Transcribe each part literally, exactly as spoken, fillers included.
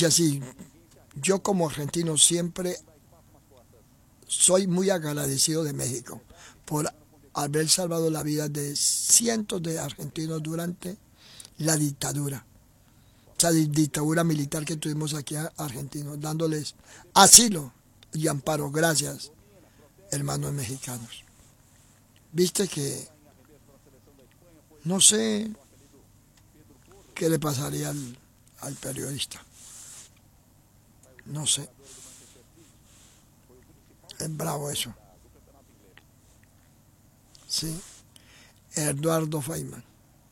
dice así: yo como argentino siempre soy muy agradecido de México por haber salvado la vida de cientos de argentinos durante la dictadura, esa dictadura militar que tuvimos aquí a argentinos, dándoles asilo y amparo. Gracias, hermanos mexicanos. Viste que no sé qué le pasaría al, al periodista. No sé. Es bravo eso. Sí. Eduardo Feynman.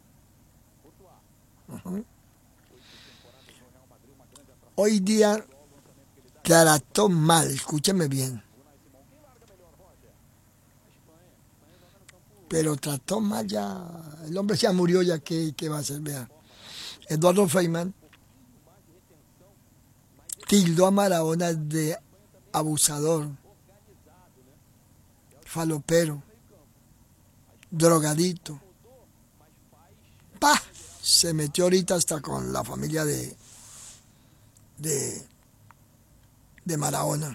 Uh-huh. Hoy día trató mal, escúcheme bien, pero trató mal ya, el hombre ya murió, ya que, que va a hacer, vea. Eduardo Feynman tildó a Maradona de abusador, falopero, drogadito. ¡Pah! Se metió ahorita hasta con la familia de, de, de Maradona.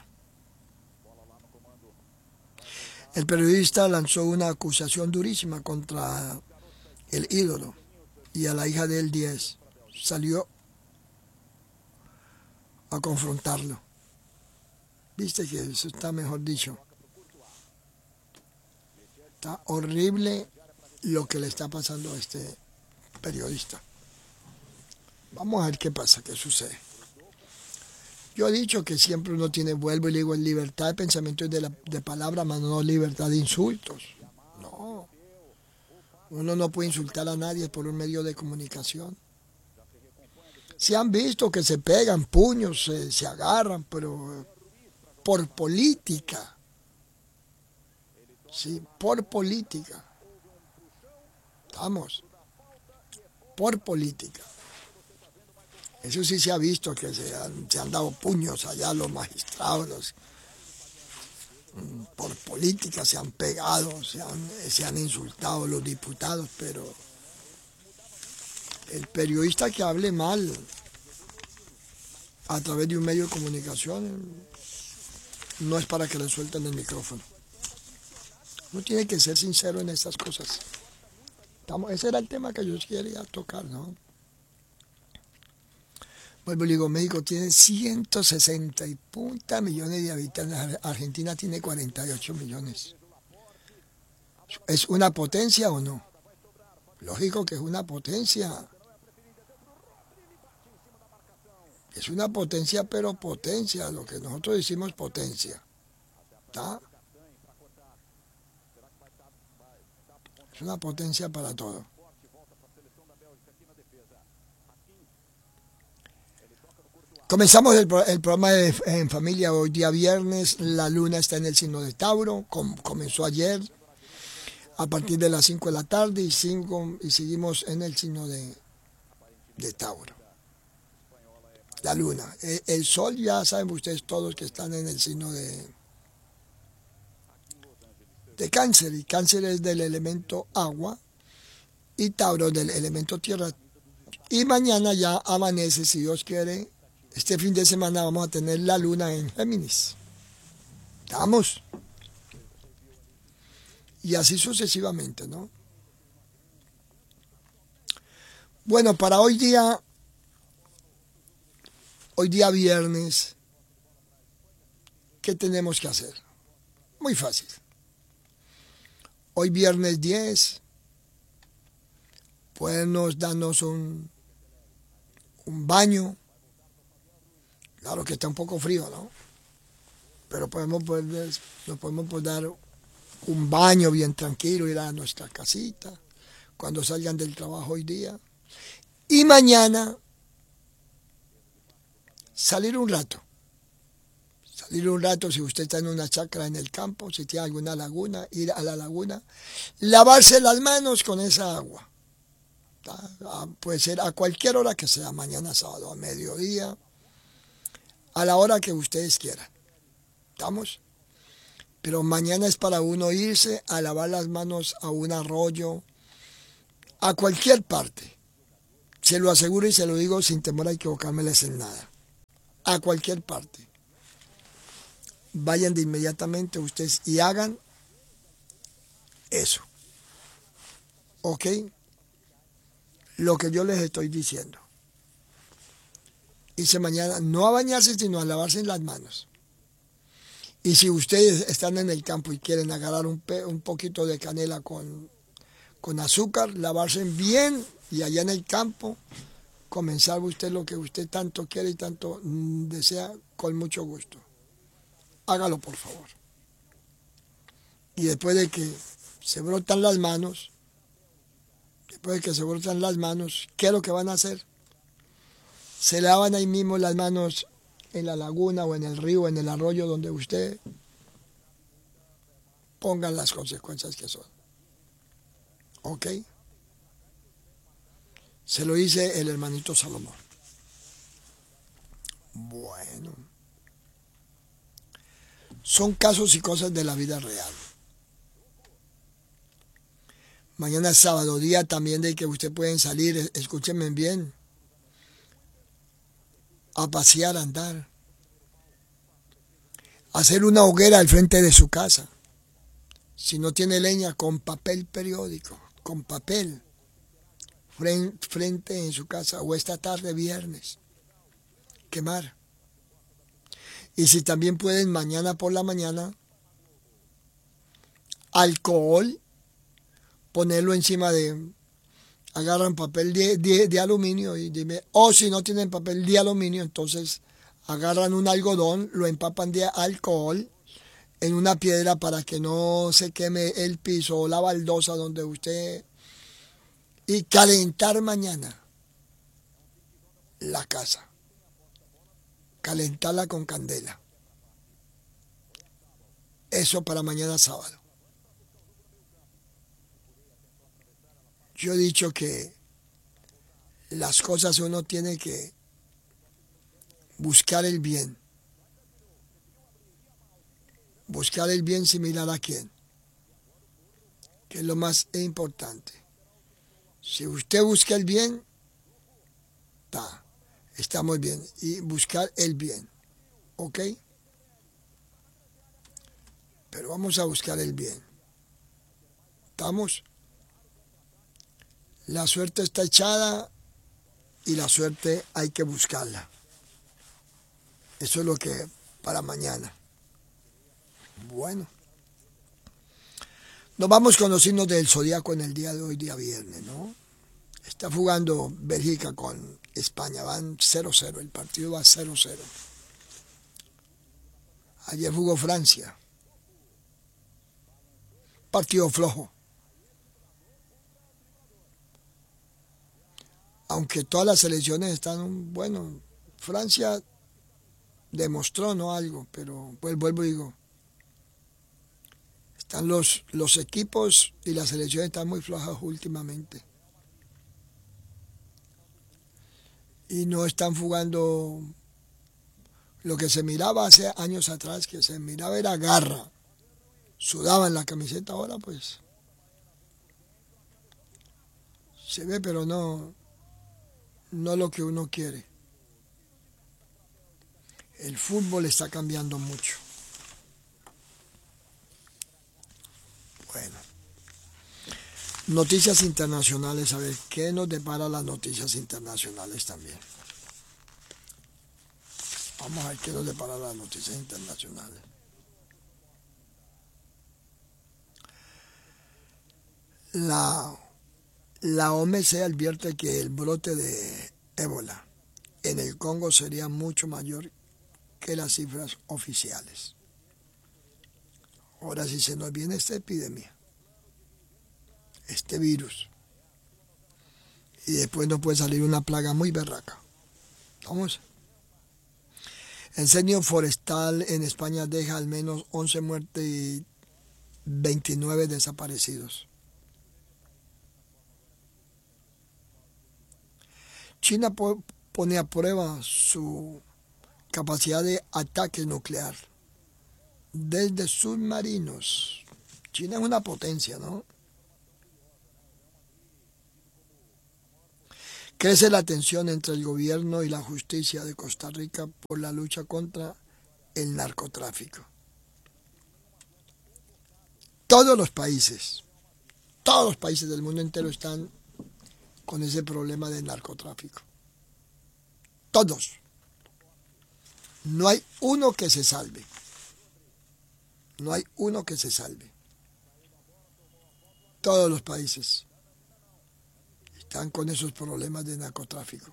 El periodista lanzó una acusación durísima contra el ídolo y a la hija de él, diez. Salió a confrontarlo. Viste que eso está, mejor dicho, está horrible lo que le está pasando a este periodista. Vamos a ver qué pasa, qué sucede. Yo he dicho que siempre uno tiene, vuelvo y le digo, en libertad de pensamiento y de, la, de palabra, más no libertad de insultos. No. Uno no puede insultar a nadie por un medio de comunicación. Se han visto que se pegan puños, se, se agarran, pero por política. Sí, por política. Estamos. Por política. Eso sí se ha visto, que se han, se han dado puños allá los magistrados, los, por política se han pegado, se han, se han insultado los diputados, pero el periodista que hable mal a través de un medio de comunicación no es para que le suelten el micrófono. Uno tiene que ser sincero en estas cosas. Estamos, ese era el tema que yo quería tocar, ¿no? Vuelvo y digo, México tiene ciento sesenta y punta millones de habitantes, Argentina tiene cuarenta y ocho millones. ¿Es una potencia o no? Lógico que es una potencia. Es una potencia, pero potencia, lo que nosotros decimos potencia. ¿Está? Es una potencia para todo. Comenzamos el, el programa de, en familia hoy día viernes. La luna está en el signo de Tauro. Com, comenzó ayer a partir de las cinco de la tarde y, cinco, y seguimos en el signo de, de Tauro. La luna. El, el sol, ya saben ustedes todos que están en el signo de, de Cáncer. Y Cáncer es del elemento agua y Tauro del elemento tierra. Y mañana ya amanece, si Dios quiere. Este fin de semana vamos a tener la luna en Géminis. ¿Estamos? Y así sucesivamente, ¿no? Bueno, para hoy día, hoy día viernes, ¿qué tenemos que hacer? Muy fácil. Hoy viernes diez, podemos darnos un, un baño. Claro que está un poco frío, ¿no? Pero podemos poder, nos podemos poder dar un baño bien tranquilo, ir a nuestra casita, cuando salgan del trabajo hoy día. Y mañana salir un rato. Salir un rato, si usted está en una chacra en el campo, si tiene alguna laguna, ir a la laguna, lavarse las manos con esa agua. Puede ser a cualquier hora que sea, mañana sábado, a mediodía, a la hora que ustedes quieran. ¿Estamos? Pero mañana es para uno irse a lavar las manos a un arroyo, a cualquier parte. Se lo aseguro y se lo digo sin temor a equivocármeles en nada. a cualquier parte. Vayan de inmediatamente ustedes y hagan eso. ¿Ok? Lo que yo les estoy diciendo. Dice mañana, no a bañarse, sino a lavarse las manos. Y si ustedes están en el campo y quieren agarrar un, pe un poquito de canela con, con azúcar, lavarse bien y allá en el campo, comenzar usted lo que usted tanto quiere y tanto mm, desea con mucho gusto. Hágalo, por favor. Y después de que se brotan las manos, después de que se brotan las manos, ¿qué es lo que van a hacer? Se lavan ahí mismo las manos en la laguna o en el río o en el arroyo donde usted ponga las consecuencias que son. ¿Ok? Se lo dice el hermanito Salomón. Bueno. Son casos y cosas de la vida real. Mañana es sábado, día también de que ustedes pueden salir, escúchenme bien, a pasear, a andar, a hacer una hoguera al frente de su casa. Si no tiene leña, con papel periódico, con papel, frente en su casa, o esta tarde viernes, quemar. Y si también pueden, mañana por la mañana, alcohol, ponerlo encima de, agarran papel de, de, de aluminio y dime, o si no tienen papel de aluminio, entonces agarran un algodón, lo empapan de alcohol en una piedra para que no se queme el piso o la baldosa donde usted, y calentar mañana la casa, calentarla con candela. Eso para mañana sábado. Yo he dicho que las cosas uno tiene que buscar el bien. Buscar el bien sin mirar a quién, que es lo más importante. Si usted busca el bien, está, está muy bien. Y buscar el bien, ¿ok? Pero vamos a buscar el bien. ¿Estamos? La suerte está echada y la suerte hay que buscarla. Eso es lo que para mañana. Bueno. Nos vamos con los signos del zodiaco en el día de hoy, día viernes, ¿no? Está jugando Bélgica con España, van cero cero, el partido va cero cero. Ayer jugó Francia. Partido flojo. Aunque todas las selecciones están, bueno, Francia demostró, ¿no? Algo, pero pues vuelvo y digo, están los, los equipos y las selecciones están muy flojas últimamente. Y no están jugando lo que se miraba hace años atrás, que se miraba era garra. Sudaban la camiseta, ahora pues se ve, pero no, no lo que uno quiere. El fútbol está cambiando mucho. Bueno. Noticias internacionales, a ver, ¿qué nos depara las noticias internacionales también? Vamos a ver qué nos depara las noticias internacionales. La, la O M S advierte que el brote de ébola en el Congo sería mucho mayor que las cifras oficiales. Ahora sí se nos viene esta epidemia, este virus, y después nos puede salir una plaga muy berraca. Vamos. El incendio forestal en España deja al menos once muertes y veintinueve desaparecidos. China pone a prueba su capacidad de ataque nuclear desde submarinos. China es una potencia, ¿no? Crece la tensión entre el gobierno y la justicia de Costa Rica por la lucha contra el narcotráfico. Todos los países, todos los países del mundo entero están con ese problema del narcotráfico. Todos. No hay uno que se salve. No hay uno que se salve. Todos los países están con esos problemas de narcotráfico.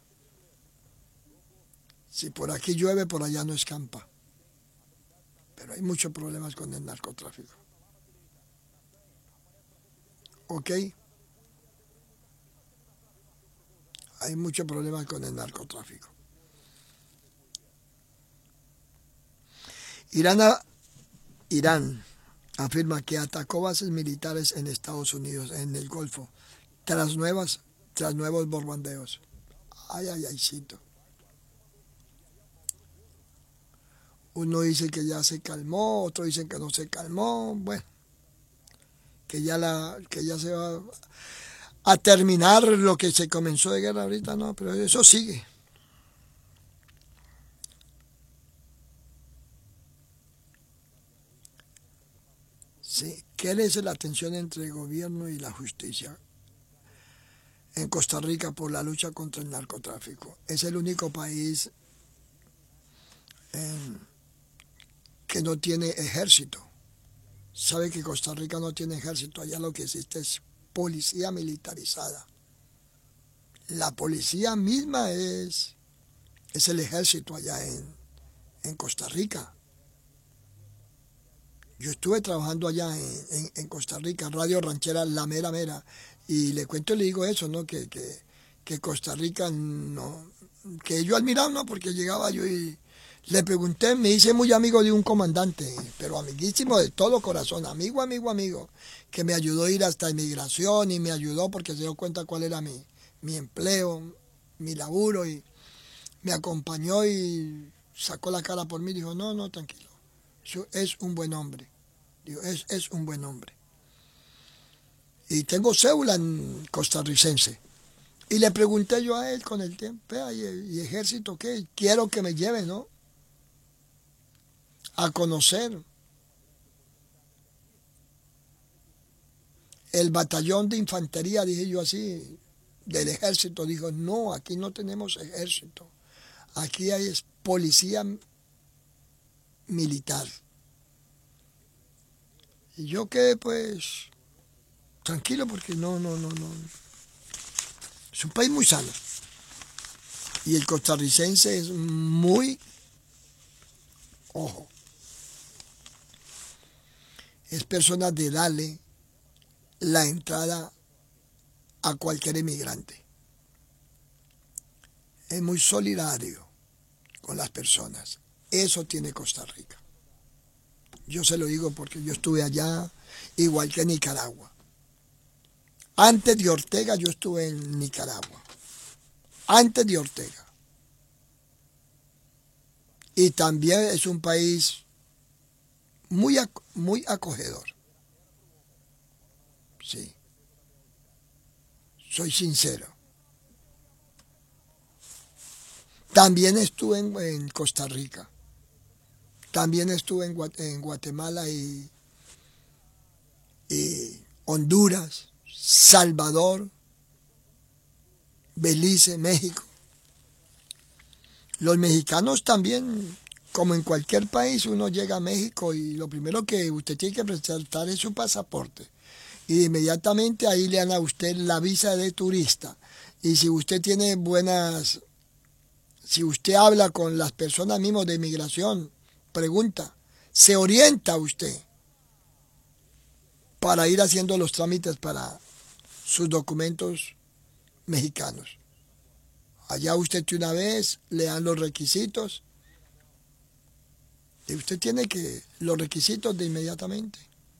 Si por aquí llueve, por allá no escampa. Pero hay muchos problemas con el narcotráfico. ¿Ok? Hay muchos problemas con el narcotráfico. Irán, a, Irán afirma que atacó bases militares en Estados Unidos, en el Golfo, tras, nuevas, tras nuevos bombardeos. Ay, ay, ay, cito. Uno dice que ya se calmó, otro dice que no se calmó, bueno, que ya, la, que ya se va a terminar lo que se comenzó de guerra ahorita, no, pero eso sigue. Sí, crece la tensión entre el gobierno y la justicia en Costa Rica por la lucha contra el narcotráfico. Es el único país eh, que no tiene ejército. Sabe que Costa Rica no tiene ejército, allá lo que existe es policía militarizada. La policía misma es, es el ejército allá en, en Costa Rica. Yo estuve trabajando allá en, en, en Costa Rica, Radio Ranchera La Mera Mera, y le cuento y le digo eso, ¿no? Que, que, que Costa Rica no, que yo admiraba, ¿no? Porque llegaba yo y le pregunté, me hice muy amigo de un comandante, pero amiguísimo de todo corazón, amigo, amigo, amigo, que me ayudó a ir hasta inmigración y me ayudó porque se dio cuenta cuál era mi, mi empleo, mi laburo, y me acompañó y sacó la cara por mí y dijo, no, no, tranquilo, es un buen hombre, digo, es, es un buen hombre. Y tengo cédula costarricense. Y le pregunté yo a él con el tiempo, ¿y, y ejército qué? Quiero que me lleve, ¿no? A conocer el batallón de infantería, dije yo así, del ejército. Dijo, no, aquí no tenemos ejército, aquí hay policía militar. Y yo quedé pues tranquilo porque no, no, no, no. Es un país muy sano. Y el costarricense es muy, ojo, es persona de darle la entrada a cualquier inmigrante. Es muy solidario con las personas. Eso tiene Costa Rica. Yo se lo digo porque yo estuve allá, igual que en Nicaragua. Antes de Ortega yo estuve en Nicaragua. Antes de Ortega. Y también es un país muy, muy acogedor. Sí. Soy sincero. También estuve en, en Costa Rica. También estuve en, en Guatemala y, y Honduras, Salvador, Belice, México. Los mexicanos también, como en cualquier país, uno llega a México y lo primero que usted tiene que presentar es su pasaporte. Y inmediatamente ahí le dan a usted la visa de turista. Y si usted tiene buenas, si usted habla con las personas mismas de inmigración, pregunta, se orienta usted para ir haciendo los trámites para sus documentos mexicanos. Allá usted una vez le dan los requisitos y usted tiene que los requisitos de inmediatamente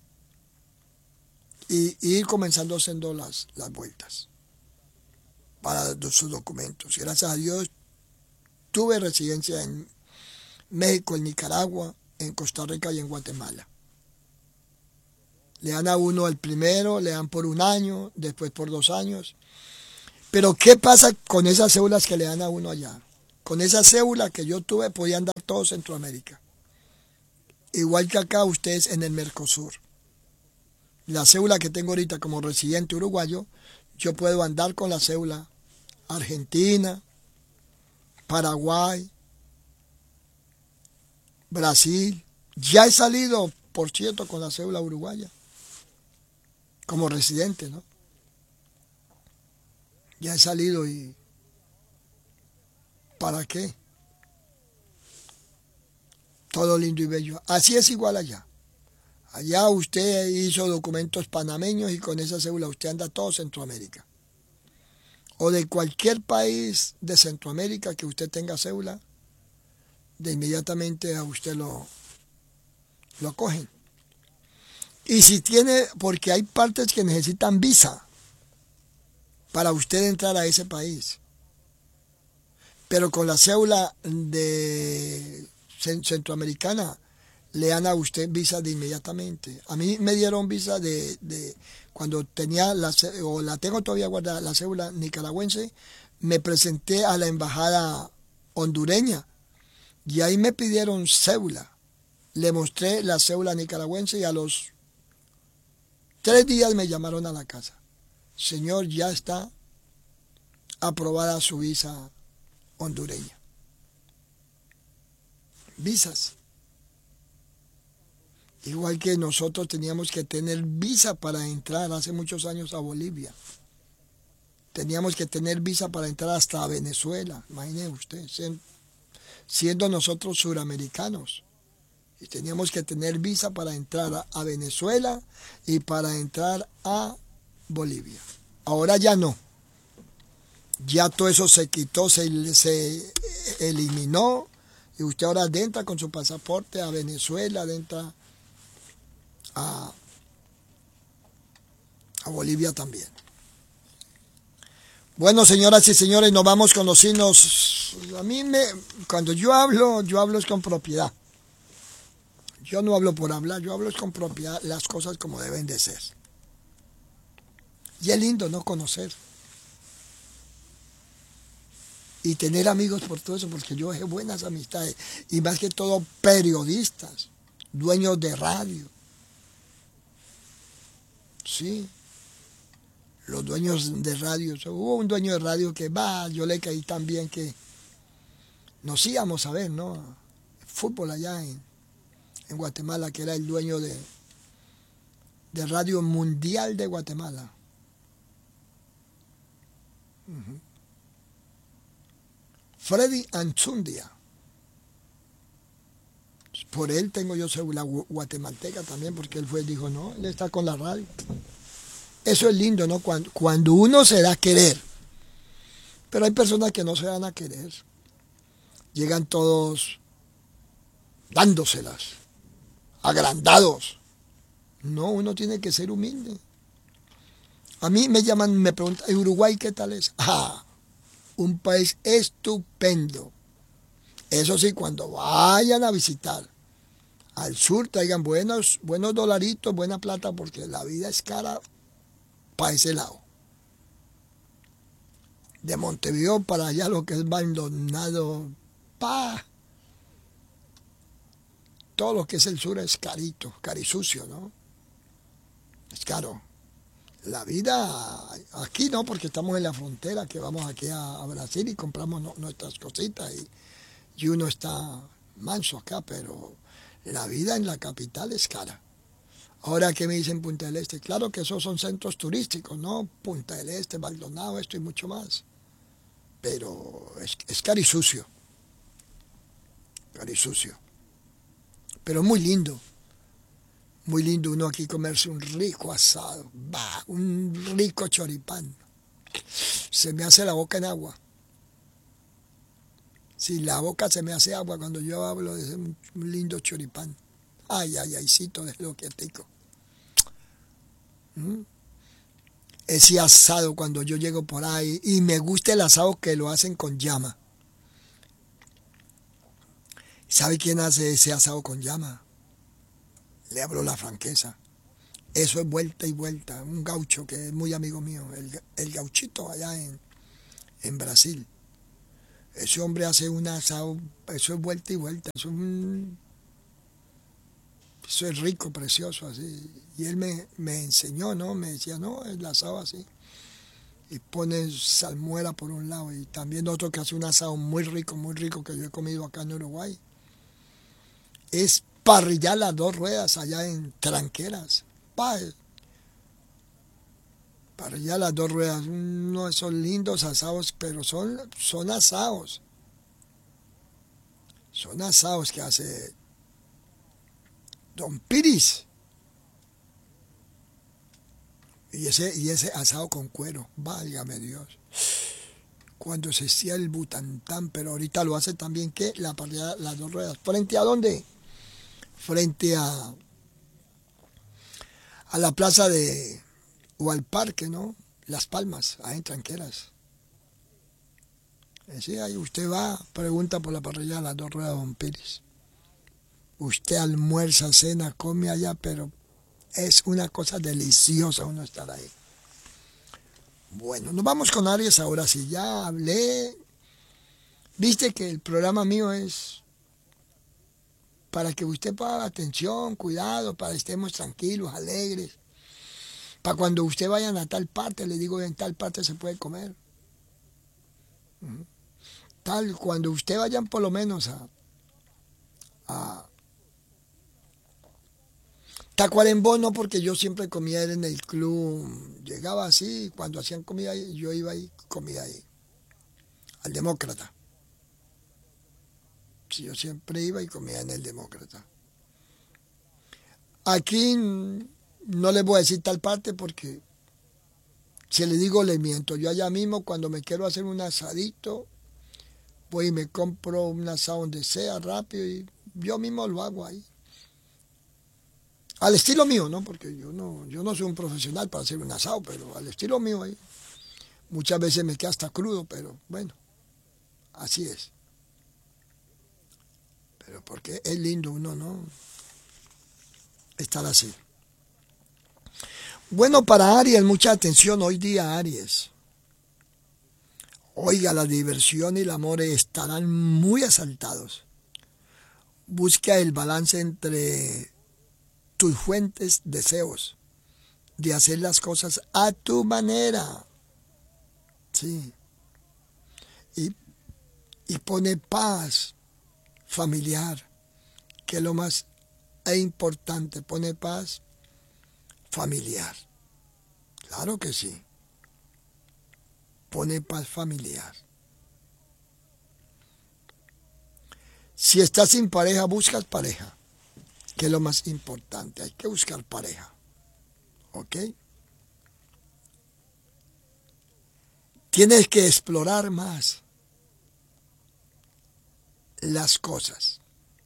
y, y ir comenzando haciendo las, las vueltas para sus documentos. Gracias a Dios tuve residencia en México, en Nicaragua, en Costa Rica y en Guatemala. Le dan a uno el primero, le dan por un año, después por dos años. Pero ¿qué pasa con esas cédulas que le dan a uno allá? Con esa cédula que yo tuve podían dar todo Centroamérica. Igual que acá ustedes en el Mercosur. La cédula que tengo ahorita como residente uruguayo, yo puedo andar con la cédula Argentina, Paraguay, Brasil. Ya he salido, por cierto, con la cédula uruguaya, como residente, ¿no? Ya he salido y ¿para qué? Todo lindo y bello. Así es igual allá. Allá usted hizo documentos panameños y con esa cédula usted anda todo Centroamérica. O de cualquier país de Centroamérica que usted tenga cédula, de inmediatamente a usted lo, lo acogen. Y si tiene, porque hay partes que necesitan visa para usted entrar a ese país. Pero con la cédula de centroamericana le dan a usted visa de inmediatamente. A mí me dieron visa de, de cuando tenía la, o la tengo todavía guardada, la cédula nicaragüense, me presenté a la embajada hondureña y ahí me pidieron cédula. Le mostré la cédula nicaragüense y a los tres días me llamaron a la casa. Señor, ya está aprobada su visa hondureña. Visas. Igual que nosotros teníamos que tener visa para entrar hace muchos años a Bolivia. Teníamos que tener visa para entrar hasta Venezuela. Imagine usted, siendo nosotros suramericanos. Y teníamos que tener visa para entrar a, a Venezuela y para entrar a Bolivia. Ahora ya no. Ya todo eso se quitó, se, se eliminó. Y usted ahora entra con su pasaporte a Venezuela, entra a, a Bolivia también. Bueno, señoras y señores, nos vamos con los signos. A mí me, cuando yo hablo, yo hablo es con propiedad. Yo no hablo por hablar, yo hablo es con propiedad, las cosas como deben de ser. Y es lindo no conocer. Y tener amigos por todo eso, porque yo dejé buenas amistades. Y más que todo periodistas, dueños de radio. Sí, los dueños de radio. Hubo un dueño de radio que va, yo le caí tan bien que nos íbamos a ver, ¿no? Fútbol allá en, en Guatemala, que era el dueño de, de Radio Mundial de Guatemala. Uh-huh. Freddy Anzundia. Por él tengo yo cédula guatemalteca también, porque él fue, dijo, no, él está con la radio. Eso es lindo, ¿no? Cuando, cuando uno se da a querer. Pero hay personas que no se dan a querer. Llegan todos dándoselas, agrandados. No, uno tiene que ser humilde. A mí me llaman, me preguntan, ¿en Uruguay qué tal es? Ah, un país estupendo. Eso sí, cuando vayan a visitar al sur, traigan buenos, buenos dolaritos, buena plata, porque la vida es cara para ese lado. De Montevideo para allá, lo que es Maldonado, pa. Todo lo que es el sur es carito, carisucio, ¿no? Es caro. La vida aquí no, porque estamos en la frontera, que vamos aquí a, a Brasil y compramos no, nuestras cositas y, y uno está manso acá, pero la vida en la capital es cara. Ahora, ¿qué me dicen Punta del Este? Claro que esos son centros turísticos, ¿no? Punta del Este, Maldonado, esto y mucho más. Pero es, es carisucio. Carisucio. Pero muy lindo. Muy lindo uno aquí comerse un rico asado, bah, un rico choripán. Se me hace la boca en agua. Si la boca se me hace agua cuando yo hablo de un lindo choripán. Ay, ay, aycito, de lo que tico. ¿Mm? Ese asado cuando yo llego por ahí, y me gusta el asado que lo hacen con llama. ¿Sabe quién hace ese asado con llama? Le hablo la franqueza. Eso es vuelta y vuelta. Un gaucho que es muy amigo mío, el, el gauchito allá en, en Brasil. Ese hombre hace un asado, eso es vuelta y vuelta, eso es, un, eso es rico, precioso, así. Y él me, me enseñó, ¿no? Me decía, no, el asado así. Y pone salmuera por un lado. Y también otro que hace un asado muy rico, muy rico, que yo he comido acá en Uruguay. Es parrillar las dos ruedas allá en Tranqueras. Pa, parrillar las dos ruedas. Uno de esos lindos asados, pero son, son asados. Son asados que hace Don Piris. Y ese, y ese asado con cuero, válgame Dios. Cuando se hacía el butantán, pero ahorita lo hace también, ¿qué? La parrilla, las dos ruedas. ¿Frente a dónde? Frente a, a la plaza de, o al parque, ¿no? Las Palmas, ahí en Tranqueras. Sí, ahí usted va, pregunta por la parrilla de las dos ruedas de Don Piris. Usted almuerza, cena, come allá, pero es una cosa deliciosa uno estar ahí. Bueno, nos vamos con Aries ahora sí. Ya hablé. Viste que el programa mío es para que usted ponga atención, cuidado, para que estemos tranquilos, alegres. Para cuando usted vaya a tal parte, le digo, en tal parte se puede comer. Tal, cuando usted vayan por lo menos a, a Tacuarembó, no, porque yo siempre comía en el club. Llegaba así, cuando hacían comida, yo iba ahí, comía ahí. Al Demócrata. Sí, yo siempre iba y comía en el Demócrata. Aquí no les voy a decir tal parte porque si le digo le miento. Yo allá mismo cuando me quiero hacer un asadito, voy y me compro un asado donde sea rápido y yo mismo lo hago ahí. Al estilo mío, ¿no? Porque yo no, yo no soy un profesional para hacer un asado, pero al estilo mío ahí. Muchas veces me queda hasta crudo, pero bueno, así es. Pero porque es lindo uno, ¿no? Estar así. Bueno, para Aries, mucha atención hoy día, Aries. Oiga, la diversión y el amor estarán muy asaltados. Busca el balance entre tus fuentes deseos de hacer las cosas a tu manera. Sí. Y, y pone paz familiar, que es lo más importante. Pone paz familiar. Claro que sí. Pone paz familiar. Si estás sin pareja, buscas pareja, que es lo más importante. Hay que buscar pareja. ¿Ok? Tienes que explorar más las cosas.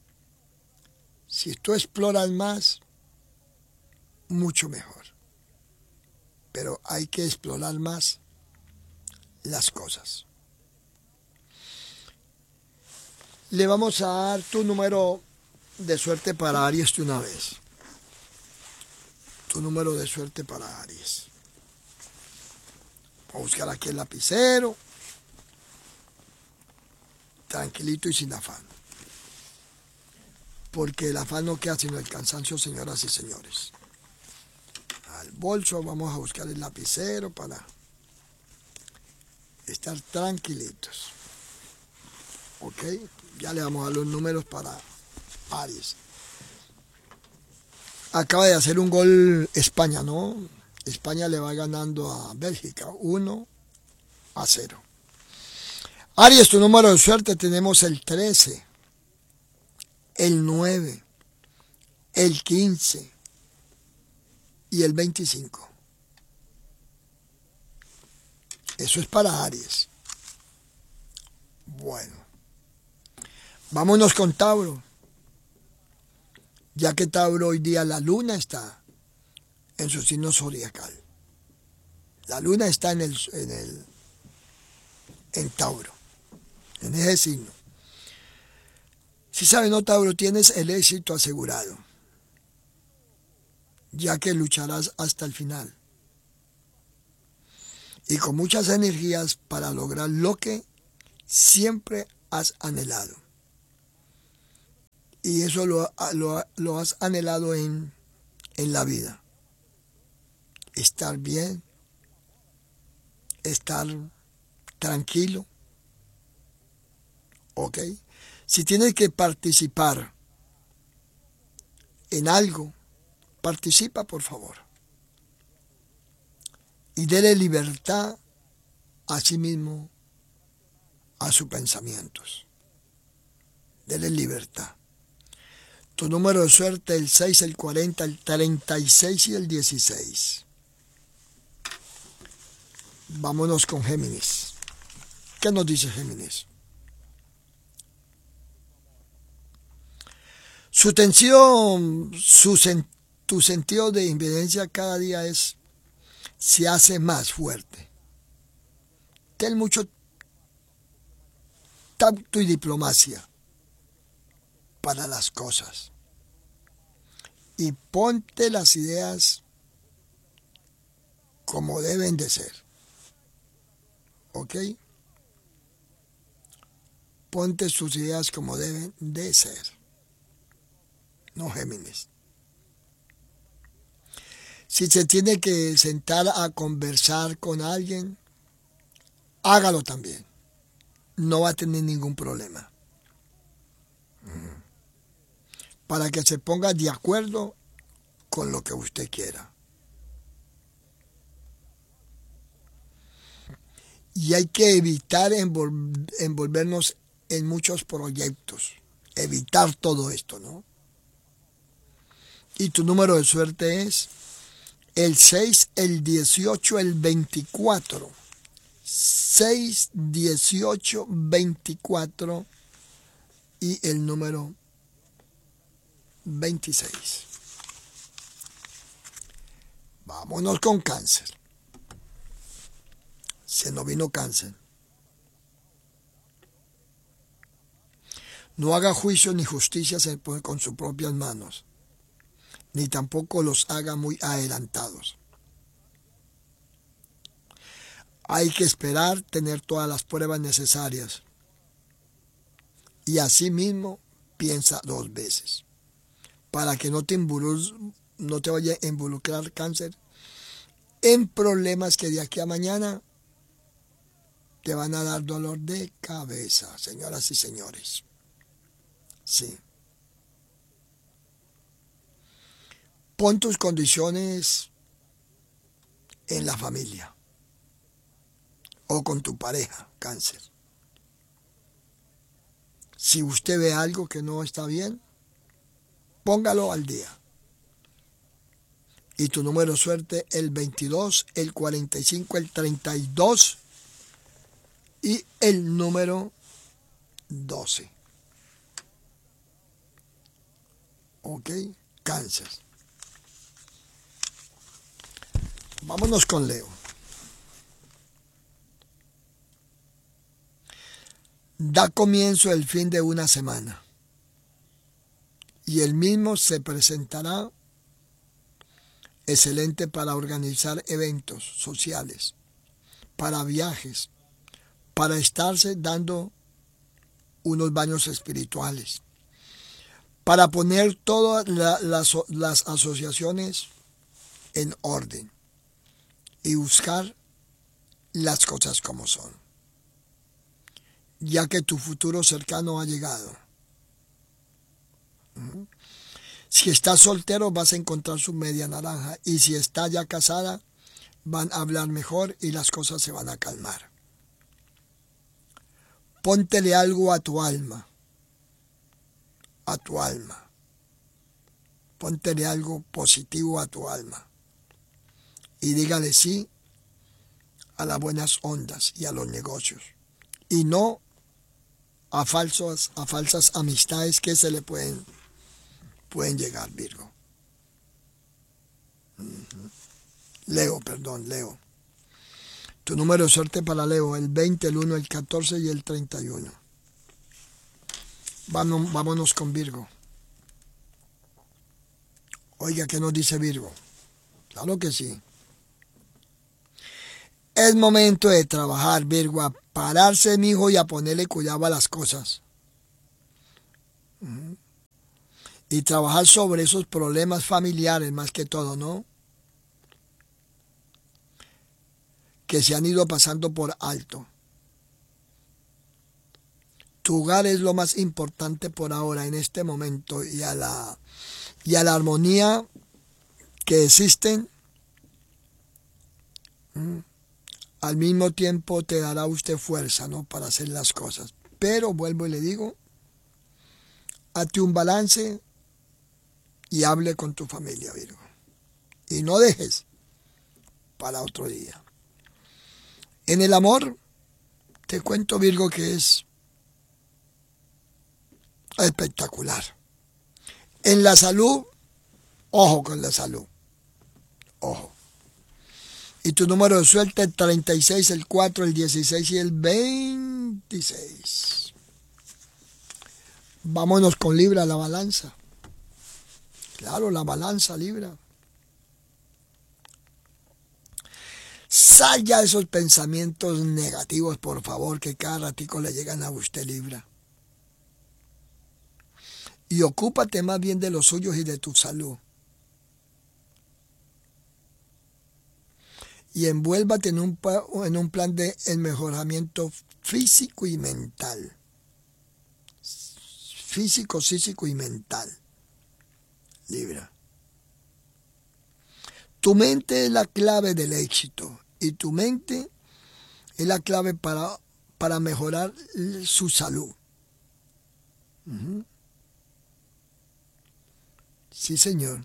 Si tú exploras más, mucho mejor. Pero hay que explorar más las cosas. Le vamos a dar tu número de suerte para Aries de una vez. Tu número de suerte para Aries. Voy a buscar aquí el lapicero. Tranquilito y sin afán. Porque el afán no queda sino el cansancio, señoras y señores. Al bolso vamos a buscar el lapicero para estar tranquilitos. Ok, ya le vamos a dar los números para Aries. Acaba de hacer un gol España, ¿no? España le va ganando a Bélgica uno a cero. Aries, tu número de suerte tenemos el trece, el nueve, el quince y el veinticinco. Eso es para Aries. Bueno, vámonos con Tauro. Ya que Tauro hoy día la luna está en su signo zodiacal. La luna está en el, en el en Tauro, en ese signo. Si sabes, no, Tauro, tienes el éxito asegurado, ya que lucharás hasta el final. y con muchas energías para lograr lo que siempre has anhelado. Y eso lo, lo, lo has anhelado en, en la vida. Estar bien, estar tranquilo, ¿ok? Si tienes que participar en algo, participa por favor. Y dele libertad a sí mismo, a sus pensamientos. Dele libertad. Tu número de suerte, el seis, el cuarenta, el treinta y seis y el dieciséis. Vámonos con Géminis. ¿Qué nos dice Géminis? Su tensión, su sen, tu sentido de invidencia cada día es, se hace más fuerte. Ten mucho tacto y diplomacia para las cosas. Y ponte las ideas como deben de ser. ¿Ok? Ponte sus ideas como deben de ser. No, Géminis. Si se tiene que sentar a conversar con alguien, hágalo también. No va a tener ningún problema. Para que se ponga de acuerdo con lo que usted quiera. Y hay que evitar envol- envolvernos en muchos proyectos. Evitar todo esto, ¿no? Y tu número de suerte es el seis, el dieciocho, el veinticuatro. seis, dieciocho, veinticuatro y el número veintiséis. Vámonos con Cáncer. Se nos vino Cáncer. No haga juicio ni justicia con sus propias manos, ni tampoco los haga muy adelantados. Hay que esperar tener todas las pruebas necesarias. Y asimismo, piensa dos veces. Para que no te, involu- no te vaya a involucrar, Cáncer, en problemas que de aquí a mañana te van a dar dolor de cabeza, señoras y señores. Sí. Pon tus condiciones en la familia o con tu pareja, Cáncer. Si usted ve algo que no está bien, póngalo al día. Y tu número de suerte, el veintidós, el cuarenta y cinco, el treinta y dos y el número doce. ¿Ok? Cáncer. Vámonos con Leo. Da comienzo el fin de una semana y el mismo se presentará excelente para organizar eventos sociales, para viajes, para estarse dando unos baños espirituales, para poner todas la, las, las asociaciones en orden y buscar las cosas como son, ya que tu futuro cercano ha llegado. Si estás soltero vas a encontrar su media naranja y si estás ya casada van a hablar mejor y las cosas se van a calmar. Póntele algo a tu alma, a tu alma. Póntele algo positivo a tu alma y dígale sí a las buenas ondas y a los negocios y no a falsas, a falsas amistades que se le pueden, pueden llegar, Virgo. Uh-huh. Leo, perdón, Leo. Tu número de suerte para Leo, el veinte, el uno, el catorce y el treinta y uno. Vámonos, vámonos con Virgo. Oiga, ¿qué nos dice Virgo? Claro que sí. Es momento de trabajar, Virgo, a pararse, mijo, y a ponerle cuidado a las cosas. Uh-huh. Y trabajar sobre esos problemas familiares más que todo, ¿no? Que se han ido pasando por alto. Tu hogar es lo más importante por ahora, en este momento, y a la, y a la armonía que existen, ¿m? Al mismo tiempo te dará usted fuerza, ¿no?, para hacer las cosas. Pero vuelvo y le digo, hazte un balance y hable con tu familia, Virgo. Y no dejes para otro día. En el amor, te cuento, Virgo, que es espectacular. En la salud, ojo con la salud. Ojo. Y tu número de suerte, el treinta y seis, el cuatro, el dieciséis y el veintiséis. Vámonos con Libra, la balanza. Claro, la balanza, Libra. Sal ya esos pensamientos negativos, por favor, que cada ratico le llegan a usted, Libra. Y ocúpate más bien de los suyos y de tu salud. Y envuélvate en un, en un plan de mejoramiento físico y mental. Físico, físico y mental. Libra. Tu mente es la clave del éxito. Y tu mente es la clave para, para mejorar su salud. Uh-huh. Sí, señor.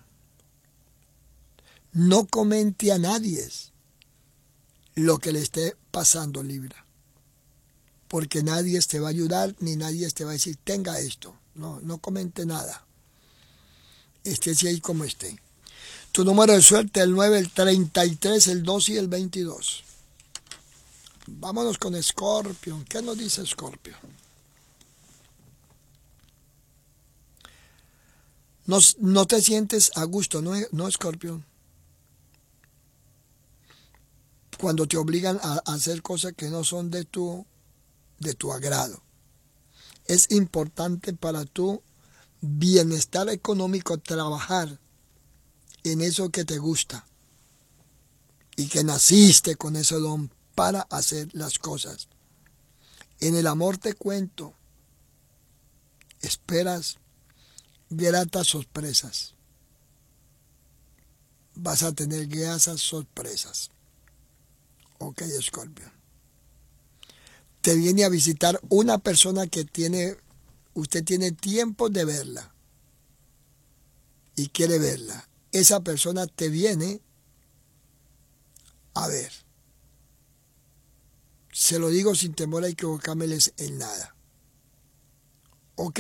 No comente a nadie lo que le esté pasando, Libra. Porque nadie te va a ayudar, ni nadie te va a decir, tenga esto. No, no comente nada. Esté ahí como esté. Tu número de suerte, el nueve, el treinta y tres, el dos y el veintidós. Vámonos con Escorpio. ¿Qué nos dice Escorpio? No, no te sientes a gusto, ¿no, no, Escorpio? Cuando te obligan a hacer cosas que no son de tu, de tu agrado. Es importante para tu bienestar económico trabajar en eso que te gusta y que naciste con ese don para hacer las cosas. En el amor te cuento, esperas gratas sorpresas. Vas a tener gratas sorpresas. Ok, Escorpio. Te viene a visitar una persona que tiene, usted tiene tiempo de verla y quiere verla. Esa persona te viene a ver. Se lo digo sin temor a equivocármeles en nada. ¿Ok?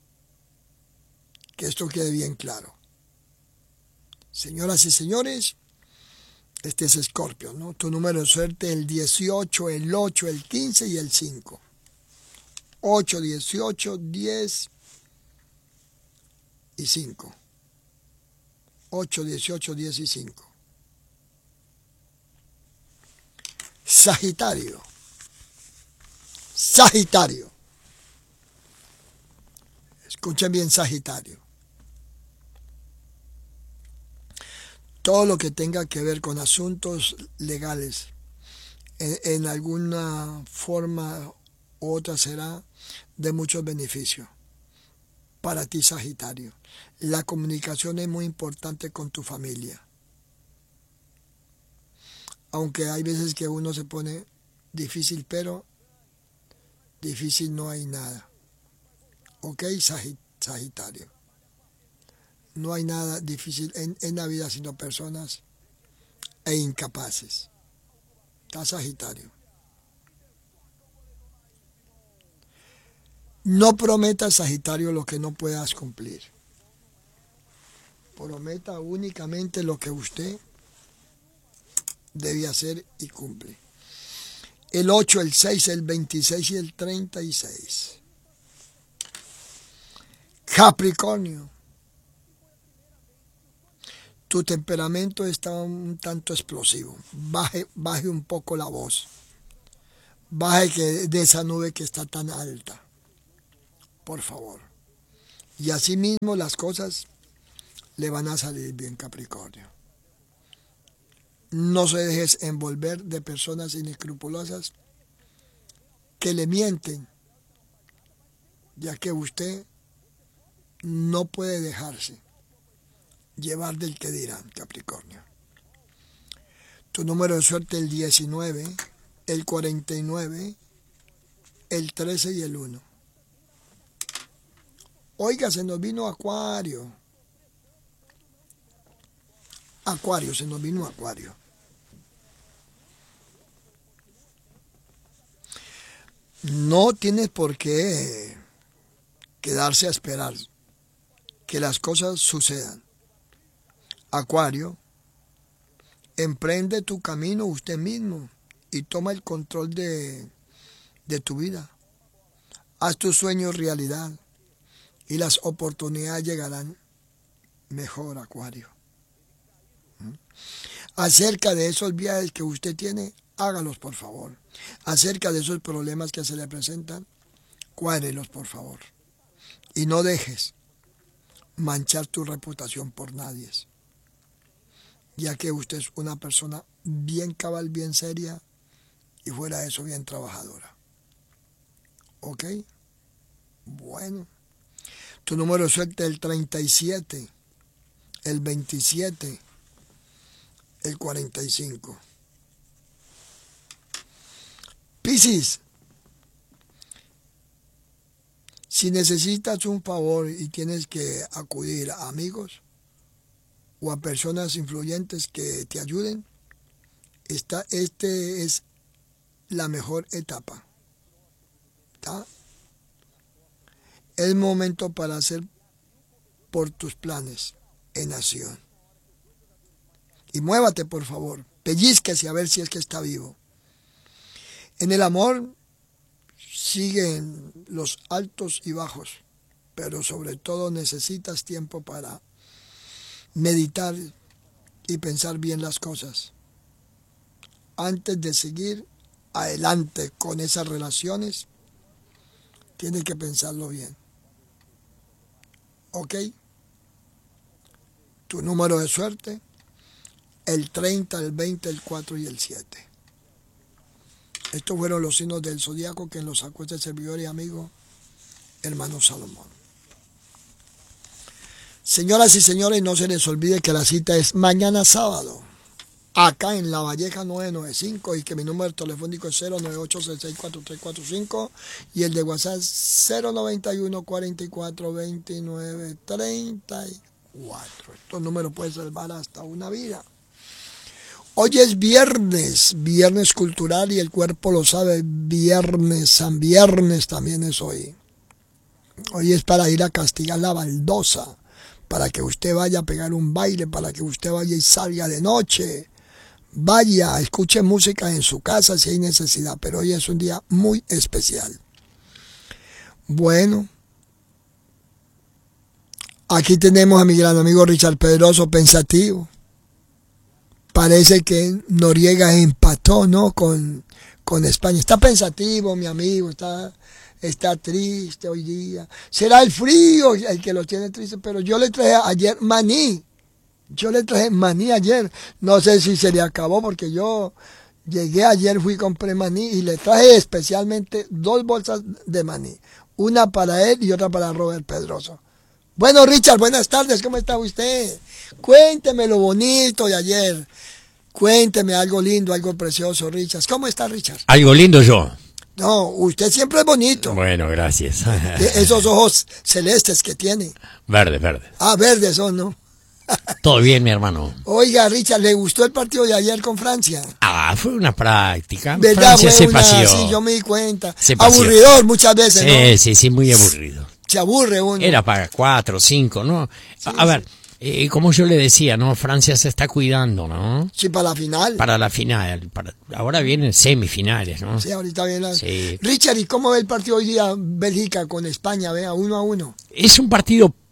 Que esto quede bien claro. Señoras y señores, este es Escorpio, ¿no? Tu número de suerte, el dieciocho, el ocho, el quince y el cinco. ocho, dieciocho, diez y cinco. ocho, dieciocho, diez y cinco. Sagitario. Sagitario. Escuchen bien, Sagitario. Todo lo que tenga que ver con asuntos legales, en, en alguna forma u otra será de muchos beneficios para ti, Sagitario. La comunicación es muy importante con tu familia. Aunque hay veces que uno se pone difícil, pero difícil no hay nada. ¿Ok, Sagitario? No hay nada difícil en, en la vida sino personas e incapaces. Está, Sagitario. No prometas, Sagitario, lo que no puedas cumplir. Prometa únicamente lo que usted debe hacer y cumple. El ocho, el seis, el veintiséis y el treinta y seis. Capricornio. Tu temperamento está un tanto explosivo. Baje, baje un poco la voz. Baje que, de esa nube que está tan alta. Por favor. Y así mismo las cosas le van a salir bien, Capricornio. No se dejes envolver de personas inescrupulosas que le mienten, ya que usted no puede dejarse llevar del que dirán, Capricornio. Tu número de suerte el diecinueve, el cuarenta y nueve, el trece y el uno. Oiga, se nos vino Acuario. Acuario, se nos vino Acuario. No tienes por qué quedarse a esperar que las cosas sucedan. Acuario, emprende tu camino usted mismo y toma el control de, de tu vida. Haz tus sueños realidad y las oportunidades llegarán mejor, Acuario. ¿Mm? Acerca de esos viajes que usted tiene, hágalos por favor. Acerca de esos problemas que se le presentan, cuádrelos por favor. Y no dejes manchar tu reputación por nadie, ya que usted es una persona bien cabal, bien seria y fuera de eso bien trabajadora. ¿Ok? Bueno. Tu número de suerte es el treinta y siete, el veintisiete, el cuarenta y cinco. Piscis, si necesitas un favor y tienes que acudir a amigos o a personas influyentes que te ayuden, esta este es la mejor etapa. ¿Está? Es momento para hacer por tus planes en acción. Y muévate, por favor. Pellízquese a ver si es que está vivo. En el amor siguen los altos y bajos, pero sobre todo necesitas tiempo para meditar y pensar bien las cosas antes de seguir adelante con esas relaciones. Tienes que pensarlo bien. ¿Ok? Tu número de suerte, el treinta, el veinte, el cuatro y el siete. Estos fueron los signos del zodiaco que nos sacó este servidor y amigo, hermano Salomón. Señoras y señores, no se les olvide que la cita es mañana sábado, acá en La Valleja nueve noventa y cinco, y que mi número telefónico es cero nueve ocho seis seis cuatro tres cuatro cinco y el de WhatsApp cero noventa y uno cuarenta y cuatro veintinueve treinta y cuatro. Estos números pueden salvar hasta una vida. Hoy es viernes, viernes cultural y el cuerpo lo sabe, viernes, San Viernes también es hoy. Hoy es para ir a castigar la baldosa, para que usted vaya a pegar un baile, para que usted vaya y salga de noche. Vaya, escuche música en su casa si hay necesidad, pero hoy es un día muy especial. Bueno, aquí tenemos a mi gran amigo Richard Pedroso, pensativo. Parece que Noriega empató, ¿no? Con, con España. Está pensativo, mi amigo, está, está triste hoy día. Será el frío el que lo tiene triste, pero yo le traje ayer maní. Yo le traje maní ayer. No sé si se le acabó porque yo llegué ayer, fui y compré maní y le traje especialmente dos bolsas de maní. Una para él y otra para Robert Pedroso. Bueno, Richard, buenas tardes, ¿cómo está usted? Cuénteme lo bonito de ayer. Cuénteme algo lindo, algo precioso, Richard. ¿Cómo está, Richard? Algo lindo yo. No, usted siempre es bonito. Bueno, gracias. Esos ojos celestes que tiene. Verdes, verdes. Ah, verdes son, ¿no? Todo bien, mi hermano. Oiga, Richard, ¿le gustó el partido de ayer con Francia? Ah, fue una práctica. ¿Verdad? Francia Fue se una, paseó. sí, yo me di cuenta. Se paseó. Aburridor muchas veces, Sí, ¿no? sí, sí, muy aburrido. Se aburre uno. Era para cuatro, cinco, ¿no? Sí, a ver, sí. eh, como yo le decía, ¿no? Francia se está cuidando, ¿no? Sí, para la final. Para la final. Para, ahora vienen semifinales, ¿no? Sí, ahorita viene la... Sí. Richard, ¿y cómo ve el partido hoy día Bélgica con España? Vea, uno a uno. Es un partido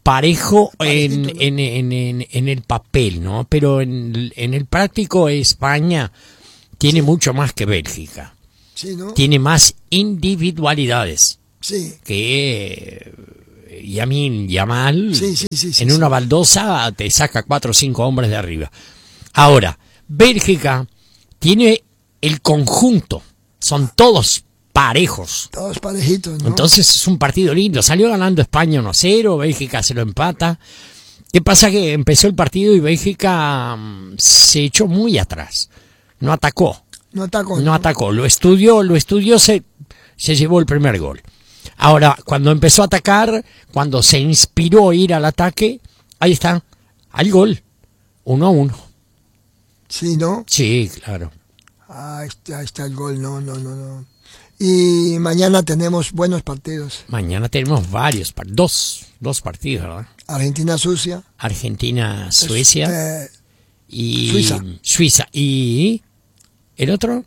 parejo en, Parejito, ¿no? en, en, en, en el papel, ¿no? Pero en, en el práctico España tiene mucho más que Bélgica. Sí, ¿no? Tiene más individualidades Sí. que eh, Yamin Yamal Sí, sí, sí, sí, en sí. una baldosa te saca cuatro o cinco hombres de arriba. Ahora, Bélgica tiene el conjunto, son todos parejos. Todos parejitos, ¿no? Entonces es un partido lindo. Salió ganando España uno a cero, Bélgica se lo empata. ¿Qué pasa? Que empezó el partido y Bélgica mm, se echó muy atrás. No atacó, no atacó. no atacó. Lo estudió, lo estudió, se, se llevó el primer gol. Ahora, cuando empezó a atacar, cuando se inspiró a ir al ataque, ahí está, al gol. Uno a uno. Sí, ¿no? Sí, claro. Ah, ahí está, ahí está el gol, no, no, no, no. Y mañana tenemos buenos partidos. Mañana tenemos varios, par- dos, dos partidos, ¿verdad? Argentina sucia. Argentina, Suecia Eh, y Suiza. Suiza. ¿Y el otro?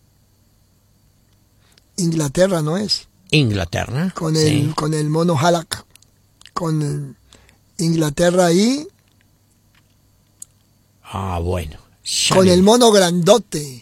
Inglaterra, ¿no es? Inglaterra. Con sí. el, con el mono Halak. Con el Inglaterra ahí. Ah, bueno. Ya Con vi. el mono grandote.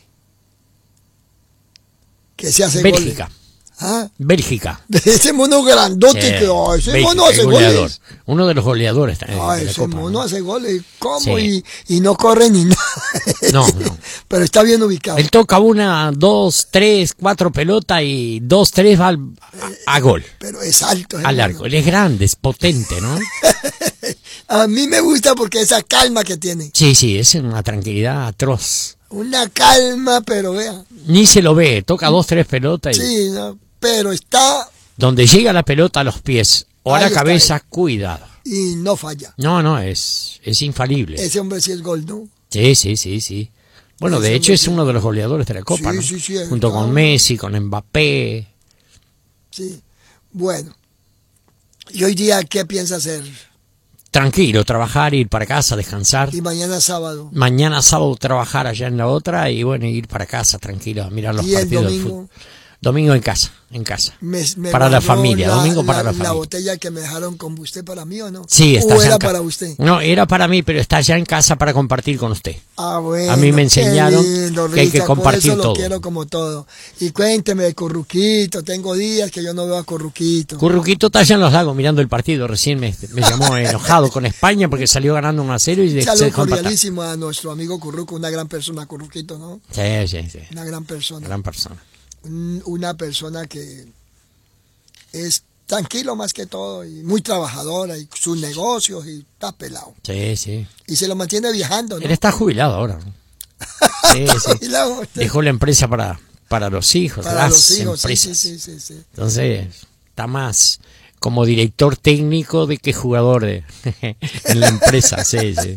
Que se hace Bélgica. goles. ¿Ah? Bélgica. Ese mono grandote Sí, que oh, ese Bélgica, mono hace el goleador. goles. Uno de los goleadores eh, Ah, de la ese Copa. mono ¿no? hace goles. ¿Cómo? Sí. Y, y no corre ni nada. No, no. Pero está bien ubicado. Él toca una, dos, tres, cuatro pelotas y dos, tres va al- a, a gol. Pero es alto. ese Al mono. arco. Él es grande, es potente, ¿no? A mí me gusta porque esa calma que tiene. Sí, sí, es una tranquilidad atroz. Una calma, pero vea. Ni se lo ve, toca dos, tres pelotas y Sí, ¿no? Pero está donde llega la pelota a los pies o a Ahí la está cabeza, cuidado. y no falla. No, no, es, es infalible. Ese hombre sí es gol, ¿no? Sí, sí, sí, sí. Bueno, Ese de hecho hombre es sí. uno de los goleadores de la Copa, Sí, ¿no? sí, sí, Junto claro. con Messi, con Mbappé. Sí. Bueno. ¿Y hoy día qué piensa hacer? Tranquilo, trabajar, ir para casa, descansar. Y mañana sábado. Mañana sábado trabajar allá en la otra y bueno, ir para casa tranquilo a mirar los Y el partidos del domingo fútbol. Domingo en casa, en casa. me, me Para la guardó familia, domingo para la La familia. botella que me dejaron con usted para mí, ¿o no? Sí, está ¿O allá era en ca- para usted? No, era para mí, pero está allá en casa para compartir con usted. Ah, bueno. A mí me enseñaron qué lindo, que hay que Richard, compartir por eso todo. Lo quiero como todo. Y cuénteme de Curruquito. Tengo días que yo no veo a Curruquito. Curruquito está allá en los lagos mirando el partido. Recién me, me llamó enojado con España porque salió ganando uno a cero y de- se Saludo dejó empatar. cordialísimo a nuestro amigo Curruco, una gran persona, Curruquito, ¿no? Sí, sí, sí. Una gran persona. Gran persona. Un- Una persona que es tranquilo más que todo y muy trabajadora y sus negocios y está pelado. Sí, sí. Y se lo mantiene viajando, ¿no? Él está jubilado ahora. ¿no? Sí, sí. Jubilado usted. Dejó la empresa para, para los hijos, Para las los hijos, sí, empresas. sí, sí, sí, sí. Entonces, está más como director técnico de que jugador de, en la empresa. Sí, sí.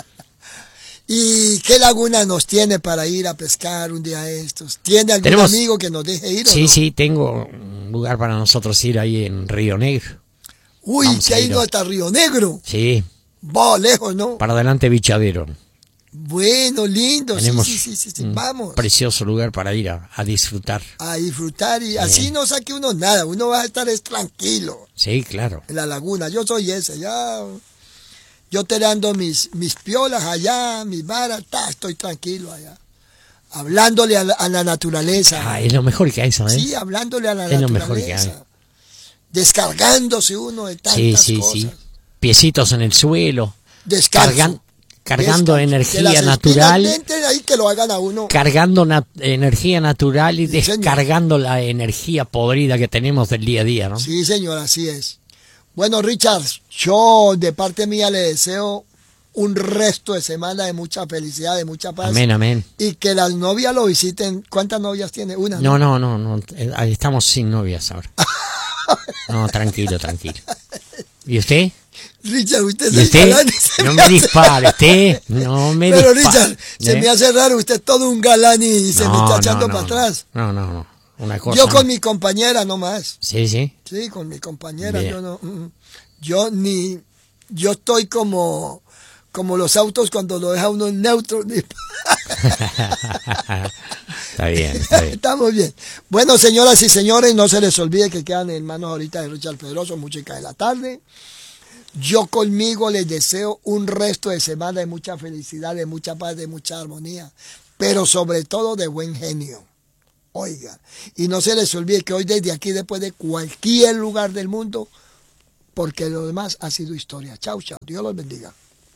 ¿Y qué laguna nos tiene para ir a pescar un día de estos? ¿Tiene algún Tenemos- amigo que nos deje ir o Sí, no? sí, tengo un lugar para nosotros ir ahí en Río Negro. Uy, Vamos que a ha ir ido a- hasta Río Negro. Sí, Va lejos, ¿no? para adelante Bichadero. Bueno, lindo. Sí, Tenemos sí, sí, sí, sí. un Vamos precioso lugar para ir a, a disfrutar. a disfrutar y así no saque uno nada. Uno va a estar es tranquilo Sí, claro. en la laguna. Yo soy ese, ya. Yo te dando mis, mis piolas allá, mis varas, ta, estoy tranquilo allá. Hablándole a la, a la naturaleza. Ah, es lo mejor que hay, ¿sabes? Sí, hablándole a la Es lo naturaleza. mejor que hay. Descargándose uno de tantas Sí, sí, cosas. sí. Piecitos en el suelo. Descanso. Cargan- cargando Descanso. energía Que las natural. espinas entren ahí que lo hagan a uno. Cargando na- energía natural y Sí, señor. descargando la energía podrida que tenemos del día a día, ¿no? Sí, señor, así es. Bueno, Richard, yo de parte mía le deseo un resto de semana de mucha felicidad, de mucha paz. Amén, amén. Y que las novias lo visiten. ¿Cuántas novias tiene? Una. No, no, no, no. eh, Estamos sin novias ahora. No, tranquilo, tranquilo. ¿Y usted? Richard, usted ¿Y se usted? galán y se No me me hace- dispare, usted. No me Pero dispare. Richard, se ¿Eh? me hace raro, usted es todo un galán y se me No, está no, echando no, para no. atrás. No, no, no. Una cosa. Yo con mi compañera nomás. Sí, sí. Sí, con mi compañera, Bien. yo no, mm, mm. yo ni, yo estoy como, como los autos cuando lo deja uno en neutro. ni- Está bien, está bien. Estamos bien. Bueno, señoras y señores, no se les olvide que quedan en manos ahorita de Richard Pedroso, música de la tarde. Yo conmigo les deseo un resto de semana de mucha felicidad, de mucha paz, de mucha armonía, pero sobre todo de buen genio. Oiga, y no se les olvide que hoy desde aquí, después de cualquier lugar del mundo, porque lo demás ha sido historia. Chau, chau. Dios los bendiga.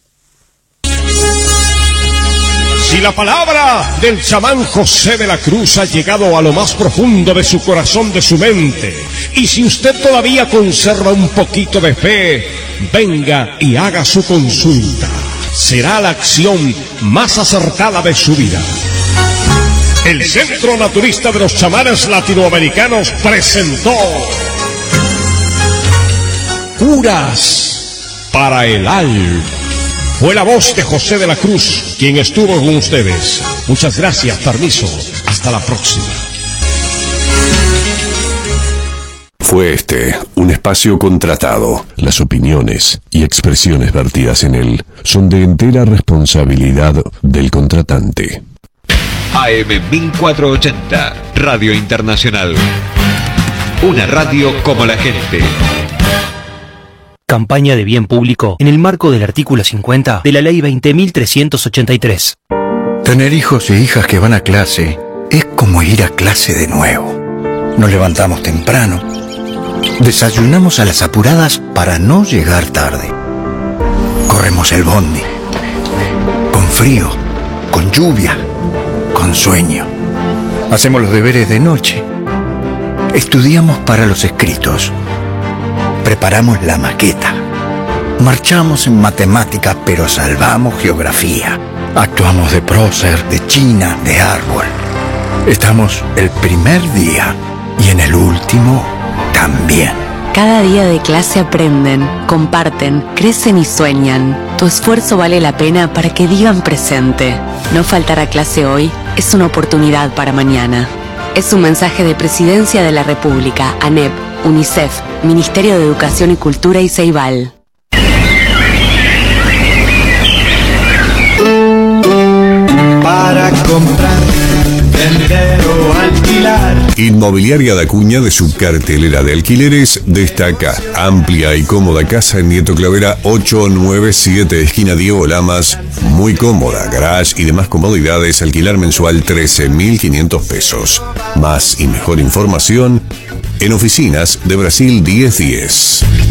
Si la palabra del chamán José de la Cruz ha llegado a lo más profundo de su corazón, de su mente, y si usted todavía conserva un poquito de fe, venga y haga su consulta. Será la acción más acertada de su vida. El Centro Naturista de los Chamanes Latinoamericanos presentó Curas para el Alma. Fue la voz de José de la Cruz quien estuvo con ustedes. Muchas gracias, permiso. Hasta la próxima. Fue este un espacio contratado. Las opiniones y expresiones vertidas en él son de entera responsabilidad del contratante. A M mil cuatrocientos ochenta, Radio Internacional. Una radio como la gente. Campaña de bien público en el marco del artículo cincuenta de la Ley veinte mil trescientos ochenta y tres. Tener hijos e hijas que van a clase es como ir a clase de nuevo. Nos levantamos temprano, desayunamos a las apuradas para no llegar tarde. Corremos el bondi, con frío, con lluvia, con sueño. Hacemos los deberes de noche. Estudiamos para los escritos. Preparamos la maqueta. Marchamos en matemáticas, pero salvamos geografía. Actuamos de prócer, de china, de árbol. Estamos el primer día y en el último también. Cada día de clase aprenden, comparten, crecen y sueñan. Tu esfuerzo vale la pena para que digan presente. No faltar a clase hoy es una oportunidad para mañana. Es un mensaje de Presidencia de la República, ANEP, UNICEF, Ministerio de Educación y Cultura y Ceibal. Para comprar, vender o alquilar. Inmobiliaria Da Cuña, de su cartelera de alquileres, destaca amplia y cómoda casa en Nieto Clavera ocho nueve siete, esquina Diego Lamas. Muy cómoda, garage y demás comodidades. Alquilar mensual trece mil quinientos pesos. Más y mejor información en Oficinas de Brasil diez diez.